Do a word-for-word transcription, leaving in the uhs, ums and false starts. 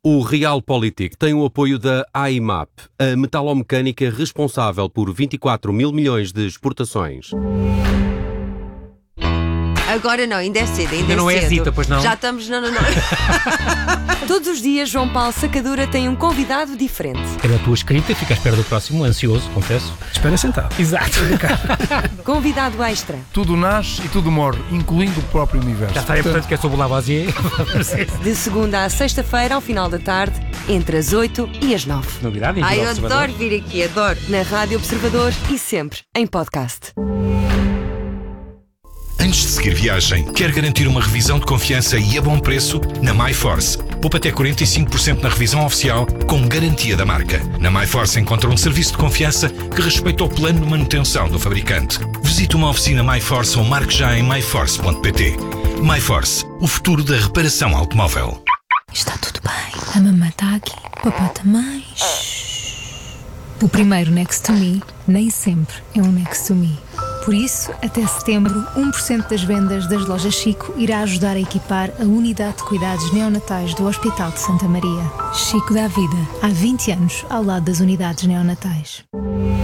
O Realpolitik tem o apoio da A I M A P, a metalomecânica responsável por vinte e quatro mil milhões de exportações. Agora não, ainda é cedo, ainda, ainda é não cedo. é Zita, pois não? Já estamos... Não, não, não. Todos os dias, João Paulo Sacadura tem um convidado diferente. Pela tua escrita, fica à espera do próximo, ansioso, confesso. Espera sentado. Exato. Convidado extra. Tudo nasce e tudo morre, incluindo o próprio universo. Já está, portanto, que é sobre o Lavoisier. De segunda à sexta-feira, ao final da tarde, entre as oito e as nove. Novidade, Ai, eu adoro vir aqui, adoro. Na Rádio Observador e sempre em podcast. Antes de seguir viagem, quer garantir uma revisão de confiança e a bom preço? Na MyForce. Poupa até quarenta e cinco por cento na revisão oficial, com garantia da marca. Na MyForce encontra um serviço de confiança que respeita o plano de manutenção do fabricante. Visite uma oficina MyForce ou marque já em my force ponto pt. MyForce, o futuro da reparação automóvel. Está tudo bem. A mamãe está aqui. O papá também. O primeiro Next to Me nem sempre é um Next to Me. Por isso, até setembro, um por cento das vendas das lojas Chico irá ajudar a equipar a unidade de cuidados neonatais do Hospital de Santa Maria. Chico dá vida há vinte anos ao lado das unidades neonatais.